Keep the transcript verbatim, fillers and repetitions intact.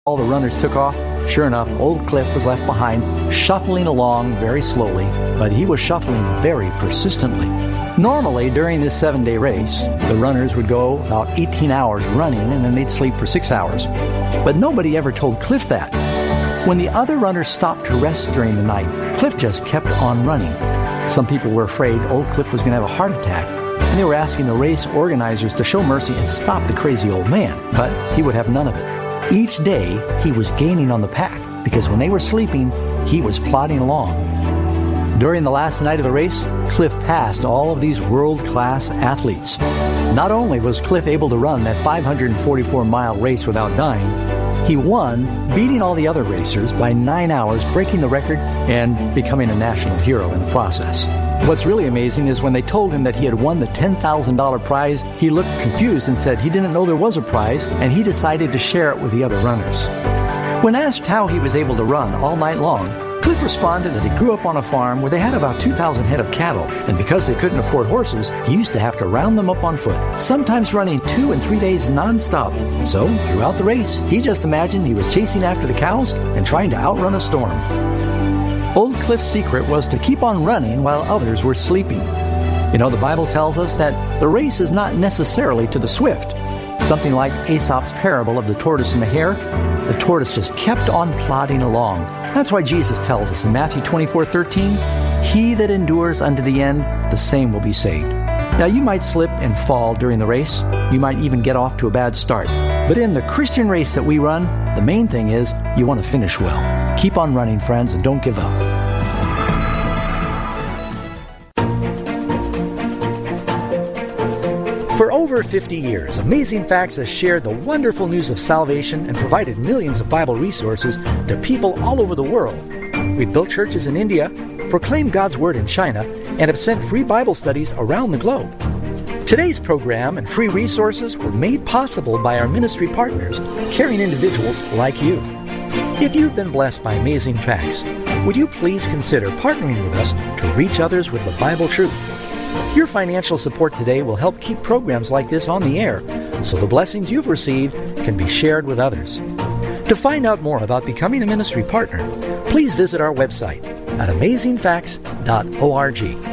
All the runners took off. Sure enough, old Cliff was left behind, shuffling along very slowly, but he was shuffling very persistently. Normally, during this seven-day race, the runners would go about eighteen hours running, and then they'd sleep for six hours. But nobody ever told Cliff that. When the other runners stopped to rest during the night, Cliff just kept on running. Some people were afraid old Cliff was going to have a heart attack, and they were asking the race organizers to show mercy and stop the crazy old man, but he would have none of it. Each day, he was gaining on the pack, because when they were sleeping, he was plodding along. During the last night of the race, Cliff passed all of these world-class athletes. Not only was Cliff able to run that five hundred forty-four mile race without dying, he won, beating all the other racers by nine hours, breaking the record and becoming a national hero in the process. What's really amazing is when they told him that he had won the ten thousand dollars prize, he looked confused and said he didn't know there was a prize, and he decided to share it with the other runners. When asked how he was able to run all night long, Cliff responded that he grew up on a farm where they had about two thousand head of cattle, and because they couldn't afford horses, he used to have to round them up on foot, sometimes running two and three days nonstop. So, throughout the race, he just imagined he was chasing after the cows and trying to outrun a storm. Old Cliff's secret was to keep on running while others were sleeping. You know, the Bible tells us that the race is not necessarily to the swift. Something like Aesop's parable of the tortoise and the hare, the tortoise just kept on plodding along. That's why Jesus tells us in Matthew twenty-four thirteen, "He that endures unto the end, the same will be saved." Now, you might slip and fall during the race. You might even get off to a bad start. But in the Christian race that we run, the main thing is you want to finish well. Keep on running, friends, and don't give up. For over fifty years, Amazing Facts has shared the wonderful news of salvation and provided millions of Bible resources to people all over the world. We've built churches in India, proclaimed God's Word in China, and have sent free Bible studies around the globe. Today's program and free resources were made possible by our ministry partners, caring individuals like you. If you've been blessed by Amazing Facts, would you please consider partnering with us to reach others with the Bible truth? Your financial support today will help keep programs like this on the air, so the blessings you've received can be shared with others. To find out more about becoming a ministry partner, please visit our website at amazing facts dot org.